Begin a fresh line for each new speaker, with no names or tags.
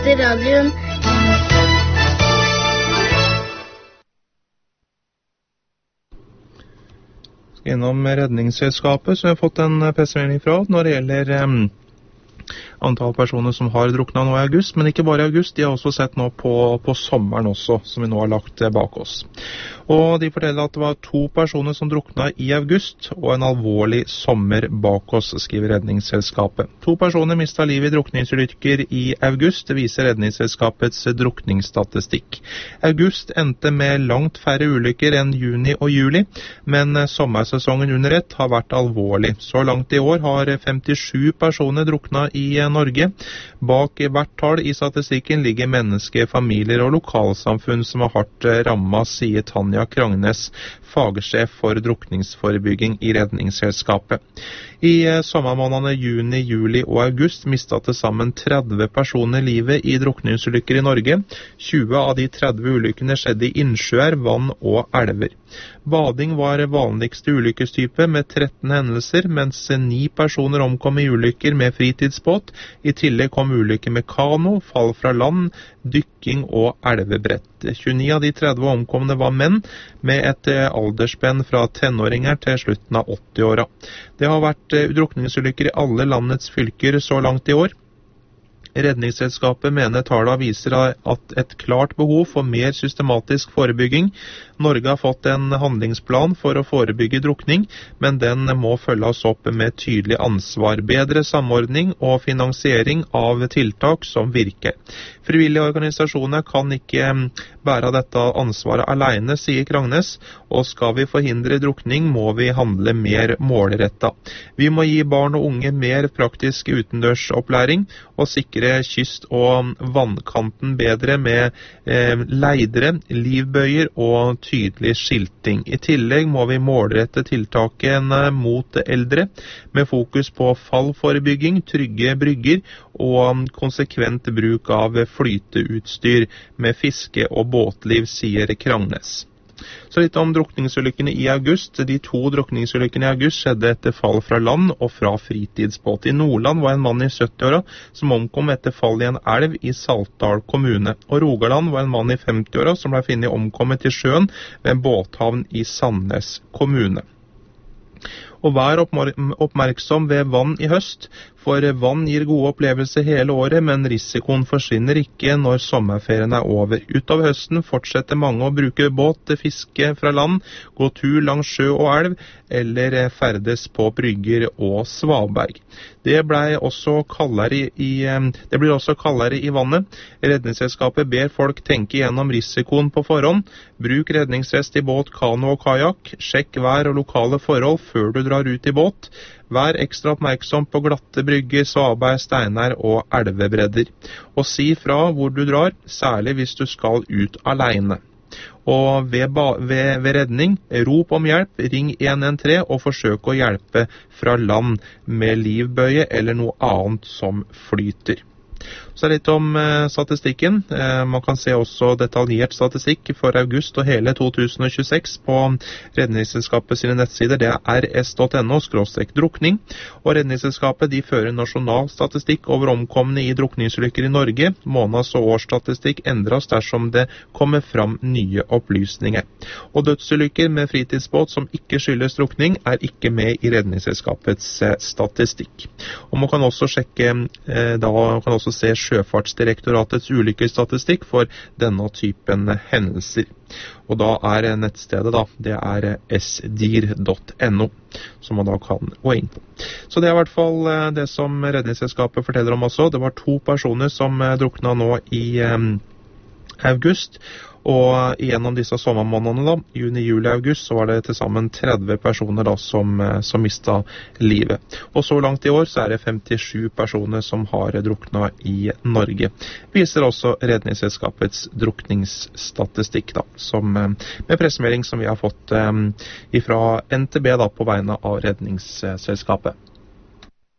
til radioen.
Innom Redningsselskapet så har jeg fått en pressemelding fra når det gjelder antall personer som har druknet nå i august, men ikke bare i august, de har også sett nå på sommeren også, som vi nå har lagt bak oss. Og de forteller at det var 2 personer som druknet i august, og en alvorlig sommer bak oss, skriver Redningsselskapet. 2 personer mistet livet i drukningsulykker i august, det viser Redningsselskapets drukningsstatistikk. August endte med langt færre ulykker enn juni og juli, men sommersesongen under ett har vært alvorlig. Så langt i år har 57 personer druknet i Norge. Bak hvert tall i statistikken ligger mennesker, familier og lokalsamfunn som er hardt rammet, sier Tanja Krangnes, fagsjef for drukningsforebygging i Redningsselskapet. I sommermånedene juni, juli og august mistet til sammen 30 personer livet i drukningsulykker i Norge. 20 av de 30 ulykkene skjedde i innsjøer, vann og elver. Bading var vanligste ulykkestype med 13 hendelser, mens 9 personer omkom i ulykker med fritidsbåt. I tillegg kom ulykker med kano, fall fra land, dykking og elvebrett. 29 av de 30 omkomne var menn, med et aldersspenn fra tenåringer til slutten av 80-åra. Det har vært drukningsulykker i alle landets fylker så langt i år. Redningsselskapet mener tallene viser at et klart behov for mer systematisk forebygging. Norge har fått en handlingsplan for å forebygge drukning, men den må følges opp med tydelig ansvar, bedre samordning og finansiering av tiltak som virker. Frivillige organisasjoner kan ikke bære dette ansvaret alene, sier Krangnes, og skal vi forhindre drukning må vi handle mer målrettet. Vi må gi barn og unge mer praktisk utendørsopplæring og sikre kyst- og vannkanten bedre med leidere, livbøyer og tydelig skilting. I tillegg må vi målrette tiltakene mot eldre med fokus på fallforebygging, trygge brygger og konsekvent bruk av flyteutstyr med fiske- og båtliv, sier Krangnes. Så litt om drukningsulykkene i august. De 2 drukningsulykkene i august skjedde etter fall fra land og fra fritidsbåt. I Nordland var en mann i 70-åra som omkom etter fall i en elv i Saltdal kommune. Og Rogaland var en mann i 50-åra som ble funnet omkommet i sjøen ved en båthavn i Sandnes kommune. Og vær oppmerksom ved vann i høst, for vann gir gode opplevelser hele året, men risikoen forsvinner ikke når sommerferien er over. Utover høsten fortsetter mange å bruke båt til fiske fra land, gå tur langs sjø og elv, eller ferdes på brygger og svaberg. Det blir også kaldere i vannet. Redningsselskapet ber folk tenke gjennom risikoen på forhånd. Bruk redningsvest i båt, kano og kajak. Sjekk vær og lokale forhold før du drar ut i båt. Vær ekstra oppmerksom på glatte brygger, svaberg, steiner og elvebredder. Og si fra hvor du drar, særlig hvis du skal ut alene. Og ved redning, rop om hjelp, ring 113 og forsøk å hjelpe fra land med livbøye eller noe annet som flyter. Så litt om statistikken. Man kan se også detaljert statistikk for august og hele 2026 på Redningsselskapet sine nettsider. Det er rs.no/drukning. Og Redningsselskapet de fører nasjonal statistikk over omkomne i drukningsulykker i Norge. Måneds- og årsstatistikk endres dersom det kommer fram nye opplysninger. Og dødsulykker med fritidsbåt som ikke skyldes drukning er ikke med i Redningsselskapets statistikk. Og man kan også se Sjøfartsdirektoratets ulykkesstatistikk for denne typen hendelser. Og da er nettstedet det er sdir.no, som man da kan gå inn på. Så det er i hvert fall det som Redningsselskapet forteller om også. Det var 2 personer som drukna nå i august. Og gjennom disse sommermånedene, juni, juli, august, så var det til sammen 30 personer som mistet livet. Og så langt i år så er det 57 personer som har druknet i Norge. Viser også Redningsselskapets drukningsstatistikk, med pressemelding som vi har fått fra NTB på vegne av Redningsselskapet.